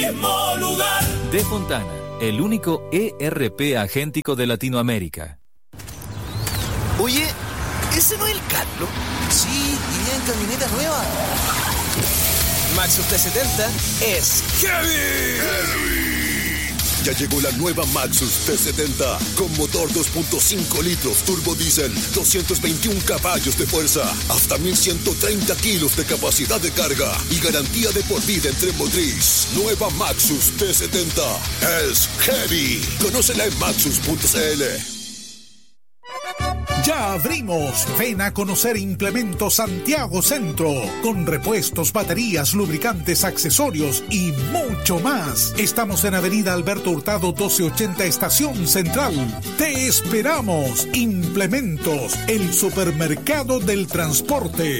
mismo lugar. De Fontana, el único ERP agéntico de Latinoamérica. Oye, ¿ese no es el Carlos? Sí, y en camioneta nueva. Maxus T70 es heavy. Ya llegó la nueva Maxus T70 con motor 2.5 litros turbo diésel, 221 caballos de fuerza, hasta 1130 kilos de capacidad de carga y garantía de por vida en tren motriz. Nueva Maxus T70 es heavy. Conócela en maxus.cl. Ya abrimos. Ven a conocer Implementos Santiago Centro, con repuestos, baterías, lubricantes, accesorios y mucho más. Estamos en Avenida Alberto Hurtado 1280 Estación Central. Te esperamos. Implementos, el supermercado del transporte.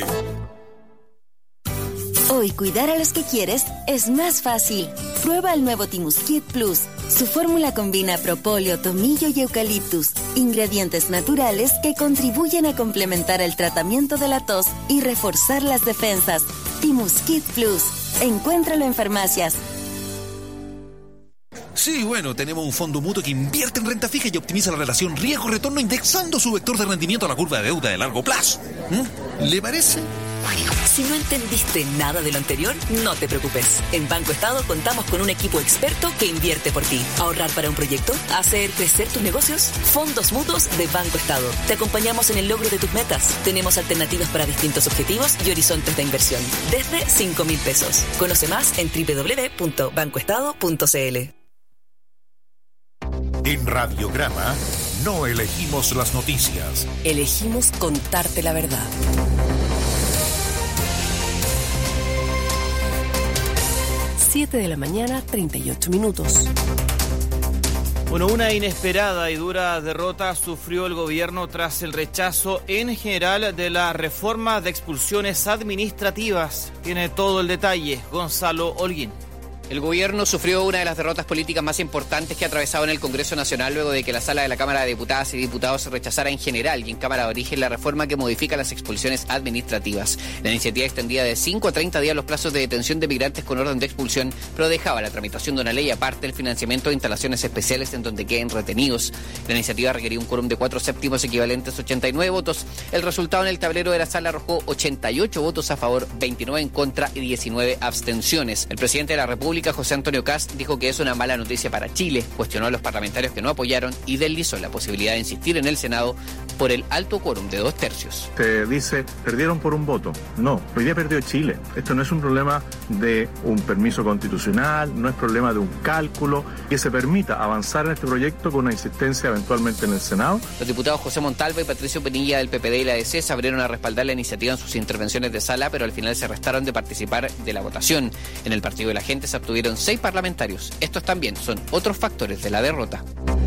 Hoy cuidar a los que quieres es más fácil. Prueba el nuevo Timuskit Plus. Su fórmula combina propóleo, tomillo y eucaliptus, ingredientes naturales que contribuyen a complementar el tratamiento de la tos y reforzar las defensas. Timuskit Plus. Encuéntralo en farmacias. Sí, bueno, tenemos un fondo mutuo que invierte en renta fija y optimiza la relación riesgo-retorno indexando su vector de rendimiento a la curva de deuda de largo plazo. ¿Le parece? Si no entendiste nada de lo anterior, no te preocupes. En Banco Estado contamos con un equipo experto que invierte por ti. ¿Ahorrar para un proyecto? ¿Hacer crecer tus negocios? Fondos mutuos de Banco Estado. Te acompañamos en el logro de tus metas. Tenemos alternativas para distintos objetivos y horizontes de inversión. Desde 5.000 pesos. Conoce más en www.bancoestado.cl. En Radiograma no elegimos las noticias. Elegimos contarte la verdad. 7 de la mañana, 38 minutos. Bueno, una inesperada y dura derrota sufrió el gobierno tras el rechazo en general de la reforma de expulsiones administrativas. Tiene todo el detalle Gonzalo Holguín. El gobierno sufrió una de las derrotas políticas más importantes que ha atravesado en el Congreso Nacional luego de que la Sala de la Cámara de Diputadas y Diputados rechazara en general y en Cámara de Origen la reforma que modifica las expulsiones administrativas. La iniciativa extendía de 5 a 30 días los plazos de detención de migrantes con orden de expulsión, pero dejaba la tramitación de una ley aparte el financiamiento de instalaciones especiales en donde queden retenidos. La iniciativa requería un quórum de 4/7 equivalentes a 89 votos. El resultado en el tablero de la sala arrojó 88 votos a favor, 29 en contra y 19 abstenciones. El presidente de la República, José Antonio Kast, dijo que es una mala noticia para Chile, cuestionó a los parlamentarios que no apoyaron y deslizó la posibilidad de insistir en el Senado por el alto quórum de 2/3. Se dice, perdieron por un voto. No, hoy día perdió Chile. Esto no es un problema de un permiso constitucional, no es problema de un cálculo, que se permita avanzar en este proyecto con una insistencia eventualmente en el Senado. Los diputados José Montalva y Patricio Penilla del PPD y la DC se abrieron a respaldar la iniciativa en sus intervenciones de sala, pero al final se restaron de participar de la votación. En el Partido de la Gente se obtuvieron 6 parlamentarios. Estos también son otros factores de la derrota.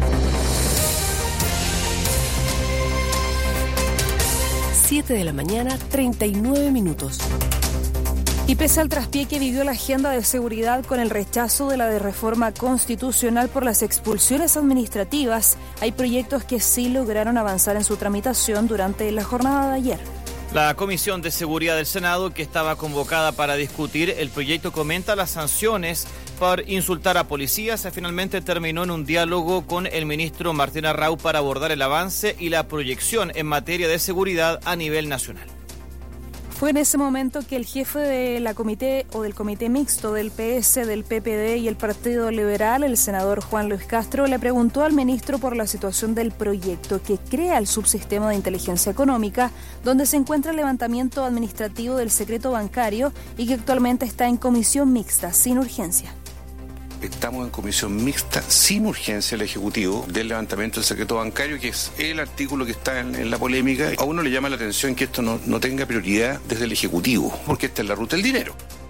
Siete de la mañana, 39 minutos. Y pese al traspié que vivió la agenda de seguridad con el rechazo de la reforma constitucional por las expulsiones administrativas, hay proyectos que sí lograron avanzar en su tramitación durante la jornada de ayer. La Comisión de Seguridad del Senado, que estaba convocada para discutir el proyecto, comenta las sanciones por insultar a policías. Finalmente terminó en un diálogo con el ministro Martín Arrau para abordar el avance y la proyección en materia de seguridad a nivel nacional. Fue en ese momento que el jefe de la comité o del comité mixto del PS, del PPD y el Partido Liberal, el senador Juan Luis Castro, le preguntó al ministro por la situación del proyecto que crea el subsistema de inteligencia económica, donde se encuentra el levantamiento administrativo del secreto bancario y que actualmente está en comisión mixta, sin urgencia. Estamos en comisión mixta sin urgencia el Ejecutivo del levantamiento del secreto bancario, que es el artículo que está en la polémica. A uno le llama la atención que esto no tenga prioridad desde el Ejecutivo, porque esta es la ruta del dinero.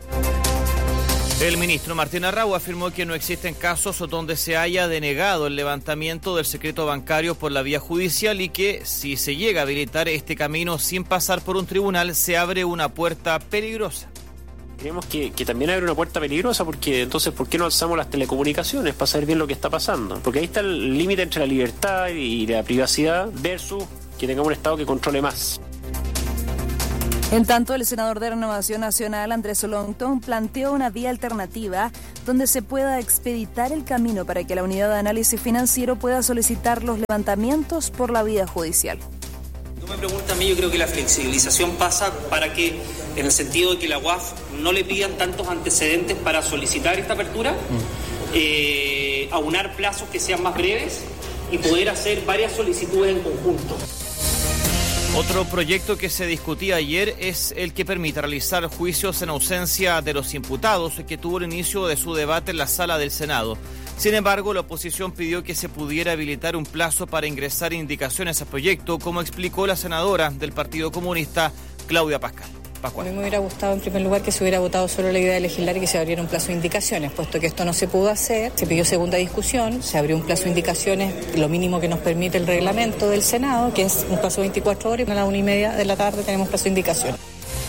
El ministro Martín Arrau afirmó que no existen casos donde se haya denegado el levantamiento del secreto bancario por la vía judicial y que si se llega a habilitar este camino sin pasar por un tribunal, se abre una puerta peligrosa. Creemos que también abre una puerta peligrosa porque entonces ¿por qué no alzamos las telecomunicaciones para saber bien lo que está pasando? Porque ahí está el límite entre la libertad y la privacidad versus que tengamos un Estado que controle más. En tanto, el senador de Renovación Nacional, Andrés Longton, planteó una vía alternativa donde se pueda expeditar el camino para que la unidad de análisis financiero pueda solicitar los levantamientos por la vía judicial. Tú me preguntas a mí, yo creo que la flexibilización pasa para que, en el sentido de que la UAF no le pidan tantos antecedentes para solicitar esta apertura, aunar plazos que sean más breves y poder hacer varias solicitudes en conjunto. Otro proyecto que se discutía ayer es el que permite realizar juicios en ausencia de los imputados, que tuvo el inicio de su debate en la sala del Senado. Sin embargo, la oposición pidió que se pudiera habilitar un plazo para ingresar indicaciones al proyecto, como explicó la senadora del Partido Comunista, Claudia Pascual. A mí me hubiera gustado, en primer lugar, que se hubiera votado solo la idea de legislar y que se abriera un plazo de indicaciones, puesto que esto no se pudo hacer. Se pidió segunda discusión, se abrió un plazo de indicaciones, lo mínimo que nos permite el reglamento del Senado, que es un plazo de 24 horas, y a las 1:30 de la tarde tenemos plazo de indicaciones.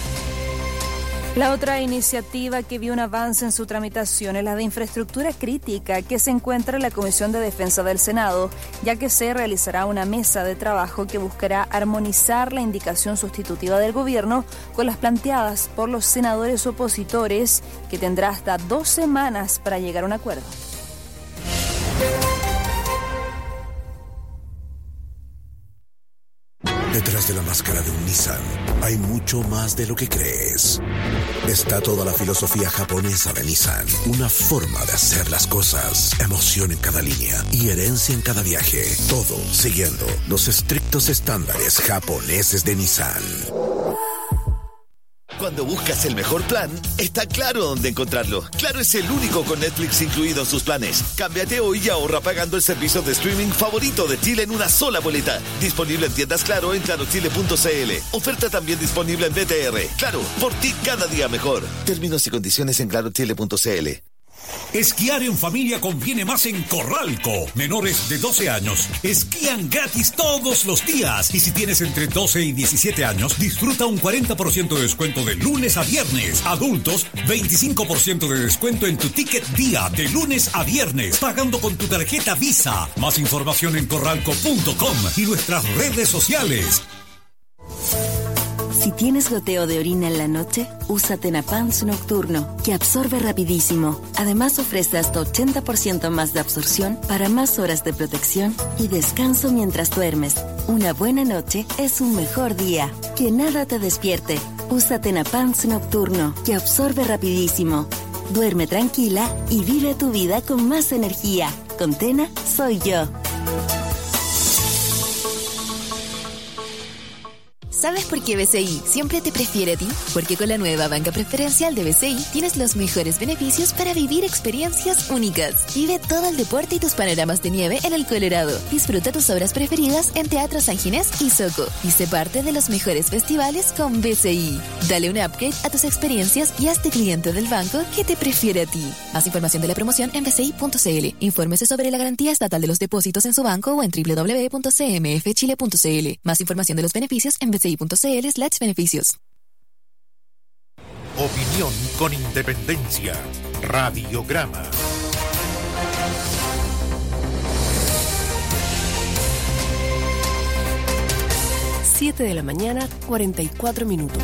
La otra iniciativa que vio un avance en su tramitación es la de infraestructura crítica, que se encuentra en la Comisión de Defensa del Senado, ya que se realizará una mesa de trabajo que buscará armonizar la indicación sustitutiva del gobierno con las planteadas por los senadores opositores, que tendrá hasta 2 semanas para llegar a un acuerdo. Detrás de la máscara de un Nissan hay mucho más de lo que crees. Está toda la filosofía japonesa de Nissan, una forma de hacer las cosas, emoción en cada línea y herencia en cada viaje, todo siguiendo los estrictos estándares japoneses de Nissan. Cuando buscas el mejor plan, está Claro dónde encontrarlo. Claro es el único con Netflix incluido en sus planes. Cámbiate hoy y ahorra pagando el servicio de streaming favorito de Chile en una sola boleta. Disponible en tiendas Claro en clarochile.cl. Oferta también disponible en BTR. Claro, por ti cada día mejor. Términos y condiciones en clarochile.cl. Esquiar en familia conviene más en Corralco. Menores de 12 años esquían gratis todos los días. Y si tienes entre 12 y 17 años, disfruta un 40% de descuento de lunes a viernes. Adultos, 25% de descuento en tu ticket día de lunes a viernes, pagando con tu tarjeta Visa. Más información en corralco.com y nuestras redes sociales. Si tienes goteo de orina en la noche, usa Tenapans Nocturno, que absorbe rapidísimo. Además, ofrece hasta 80% más de absorción para más horas de protección y descanso mientras duermes. Una buena noche es un mejor día. Que nada te despierte. Usa Tenapans Nocturno, que absorbe rapidísimo. Duerme tranquila y vive tu vida con más energía. Con Tena, soy yo. ¿Sabes por qué BCI siempre te prefiere a ti? Porque con la nueva banca preferencial de BCI tienes los mejores beneficios para vivir experiencias únicas. Vive todo el deporte y tus panoramas de nieve en el Colorado. Disfruta tus obras preferidas en Teatro San Ginés y Soco. Y sé parte de los mejores festivales con BCI. Dale un upgrade a tus experiencias y hazte cliente del banco que te prefiere a ti. Más información de la promoción en bci.cl. Infórmese sobre la garantía estatal de los depósitos en su banco o en www.cmfchile.cl. Más información de los beneficios en bci.cl/beneficios. Opinión con independencia. Radiograma. Siete de la mañana, 44 minutos.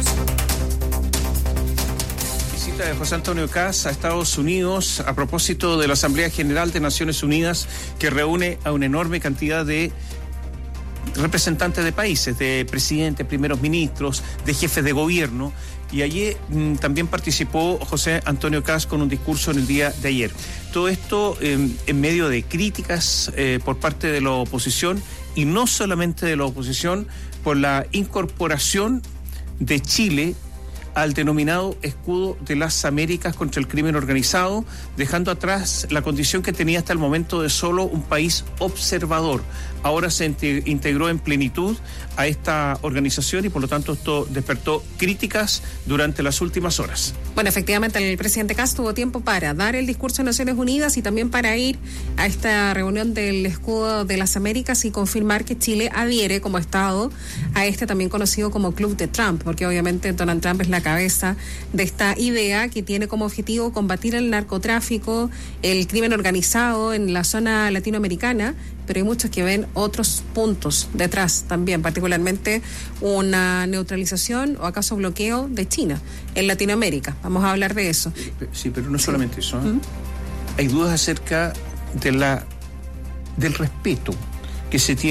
Visita de José Antonio Kast a Estados Unidos a propósito de la Asamblea General de Naciones Unidas, que reúne a una enorme cantidad de representantes de países, de presidentes, primeros ministros, de jefes de gobierno, y allí también participó José Antonio Kast con un discurso en el día de ayer. Todo esto en medio de críticas por parte de la oposición, y no solamente de la oposición, por la incorporación de Chile al denominado escudo de las Américas contra el crimen organizado, dejando atrás la condición que tenía hasta el momento de solo un país observador. Ahora se integró en plenitud a esta organización y por lo tanto esto despertó críticas durante las últimas horas. Bueno, efectivamente el presidente Kast tuvo tiempo para dar el discurso en Naciones Unidas y también para ir a esta reunión del escudo de las Américas y confirmar que Chile adhiere como Estado a este también conocido como Club de Trump, porque obviamente Donald Trump es la cabeza de esta idea que tiene como objetivo combatir el narcotráfico, el crimen organizado en la zona latinoamericana, pero hay muchos que ven otros puntos detrás también, particularmente una neutralización o acaso bloqueo de China en Latinoamérica. Vamos a hablar de eso. Sí, pero no solamente eso. Hay dudas acerca del respeto que se tiene